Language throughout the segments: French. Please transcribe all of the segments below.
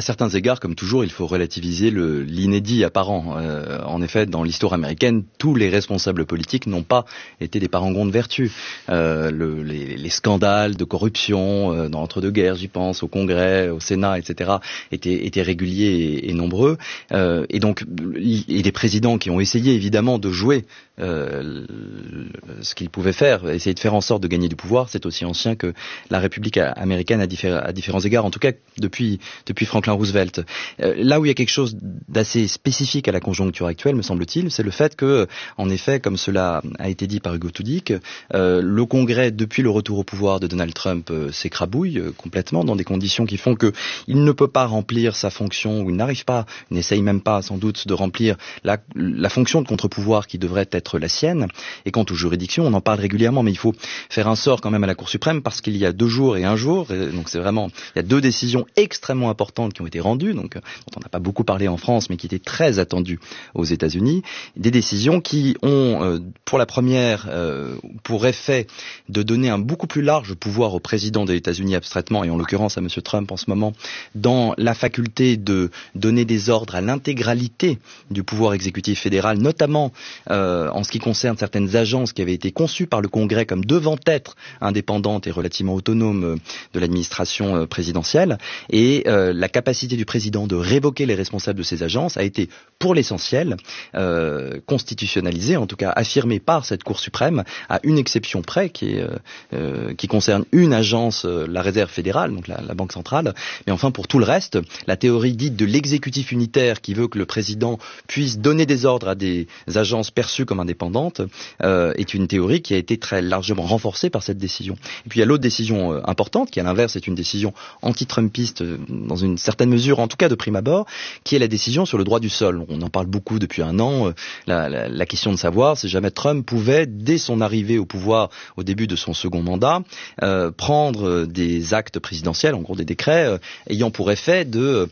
certains égards, comme toujours, il faut relativiser l'inédit apparent. En effet, dans l'histoire américaine, tous les responsables politiques n'ont pas été des parangons de vertu. Les scandales de corruption dans l'entre-deux-guerres, j'y pense, au Congrès, au Sénat, etc., étaient réguliers et nombreux. Et donc, les présidents qui ont essayé évidemment de jouer ce qu'ils pouvaient faire, essayer de faire en sorte de gagner du pouvoir, c'est aussi ancien que la République américaine à différents égards, en tout cas depuis Franklin Roosevelt. Là où il y a quelque chose d'assez spécifique à la conjoncture actuelle, me semble-t-il, c'est le fait que, en effet, comme cela a été dit par Hugo Tudik, le Congrès, depuis le retour au pouvoir de Donald Trump, s'écrabouille complètement dans des conditions qui font qu'il ne peut pas remplir sa fonction, ou il n'essaye même pas sans doute de remplir la fonction de contre-pouvoir qui devrait être la sienne. Et quant aux juridictions, on en parle régulièrement, mais il faut faire un sort quand même à la Cour suprême parce qu'il y a 2 jours et 1 jour, et donc c'est vraiment, il y a 2 décisions extrêmement importantes qui ont été rendues, donc dont on n'a pas beaucoup parlé en France, mais qui étaient très attendues aux États-Unis, des décisions qui ont, pour la première, pour effet de donner un beaucoup plus large pouvoir au président des États-Unis abstraitement, et en l'occurrence à M. Trump en ce moment, dans la faculté de donner des ordres à l'intégralité du pouvoir exécutif fédéral, notamment en ce qui concerne certaines agences qui avaient été conçues par le Congrès comme devant être indépendantes et relativement autonomes de l'administration présidentielle. Et la capacité du président de révoquer les responsables de ces agences a été, pour l'essentiel, constitutionnalisée, en tout cas affirmée par cette Cour suprême, à une exception près, qui concerne une agence, la Réserve fédérale, donc la Banque centrale. Mais enfin, pour tout le reste, la théorie dite de l'exécutif unitaire qui veut que le président puisse donner des ordres à des agences perçues comme indépendantes est une théorie qui a été très largement renforcée par cette décision. Et puis il y a l'autre décision importante, qui à l'inverse est une décision anti-trumpiste dans une certaine mesure, en tout cas de prime abord, qui est la décision sur le droit du sol. On en parle beaucoup depuis un an, la question de savoir si jamais Trump pouvait, dès son arrivée au pouvoir au début de son second mandat, prendre des actes présidentiels, en gros des décrets, ayant pour effet de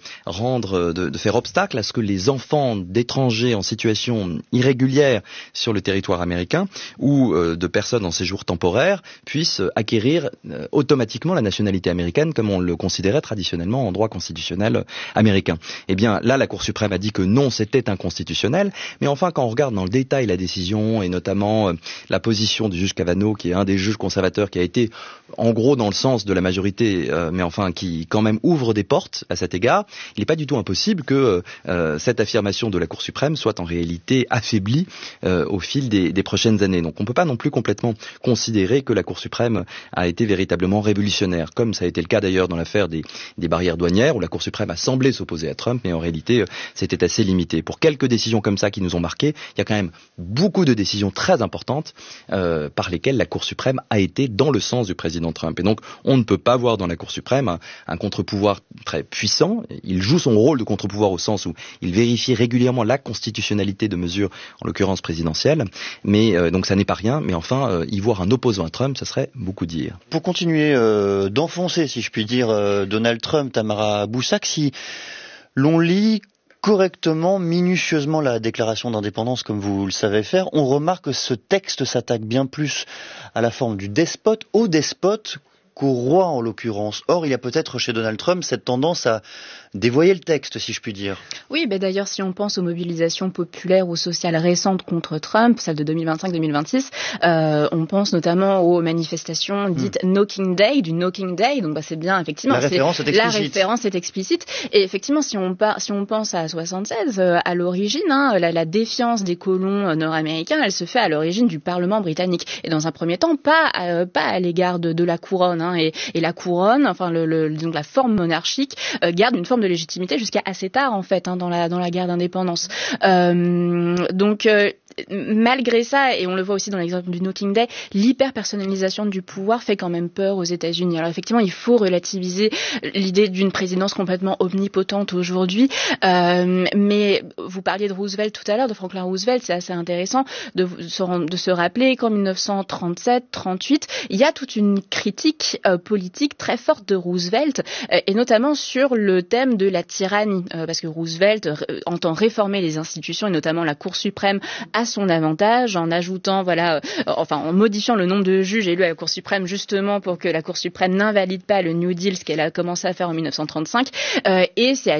faire obstacle à ce que les enfants d'étrangers en situation irrégulière sur le territoire américain ou de personnes en séjour temporaire puissent acquérir automatiquement la nationalité américaine comme on le considérait traditionnellement en droit constitutionnel américain. Eh bien là, la Cour suprême a dit que non, c'était inconstitutionnel, mais enfin quand on regarde dans le détail la décision et notamment la position du juge Kavanaugh, qui est un des juges conservateurs qui a été en gros dans le sens de la majorité, mais enfin qui quand même ouvre des portes à cet égard, il n'est pas du tout impossible que cette affirmation de la Cour suprême soit en réalité affaiblie au fil des prochaines années. Donc on ne peut pas non plus complètement considérer que la Cour suprême a été véritablement révolutionnaire, comme ça a été le cas d'ailleurs dans l'affaire des barrières douanières, où la Cour suprême a semblé s'opposer à Trump, mais en réalité c'était assez limité. Pour quelques décisions comme ça qui nous ont marqués, il y a quand même beaucoup de décisions très importantes par lesquelles la Cour suprême a été dans le sens du président Trump. Et donc on ne peut pas voir dans la Cour suprême un contre-pouvoir très puissant. Il joue son rôle de contre-pouvoir au sens où il vérifie régulièrement la constitutionnalité de mesures, en l'occurrence présidentielles, mais donc ça n'est pas rien, mais enfin y voir un opposant à Trump, ça serait beaucoup dire. Pour continuer d'enfoncer, si je puis dire, Donald Trump, Tamara Boussac, si l'on lit correctement, minutieusement la déclaration d'indépendance comme vous le savez faire, on remarque que ce texte s'attaque bien plus à la forme du despote, au despote, qu'au roi en l'occurrence. Or, il y a peut-être chez Donald Trump cette tendance à dévoyer le texte, si je puis dire. Oui, d'ailleurs, si on pense aux mobilisations populaires ou sociales récentes contre Trump, celles de 2025-2026, on pense notamment aux manifestations dites Knocking Day, du Knocking Day. Donc, c'est bien, effectivement. La référence est explicite. Et effectivement, si on pense à 76, à l'origine, la défiance des colons nord-américains, elle se fait à l'origine du Parlement britannique. Et dans un premier temps, pas à l'égard de la couronne. Et la couronne, enfin, donc la forme monarchique, garde une forme de légitimité jusqu'à assez tard, en fait, dans la guerre d'indépendance. Malgré ça, et on le voit aussi dans l'exemple du Knocking Day, l'hyper-personnalisation du pouvoir fait quand même peur aux États-Unis. Alors effectivement, il faut relativiser l'idée d'une présidence complètement omnipotente aujourd'hui, mais vous parliez de Roosevelt tout à l'heure, de Franklin Roosevelt, c'est assez intéressant de se rappeler qu'en 1937-38, il y a toute une critique politique très forte de Roosevelt, et notamment sur le thème de la tyrannie, parce que Roosevelt entend réformer les institutions, et notamment la Cour suprême, à son avantage, en ajoutant, en modifiant le nombre de juges élus à la Cour suprême, justement pour que la Cour suprême n'invalide pas le New Deal, ce qu'elle a commencé à faire en 1935, et c'est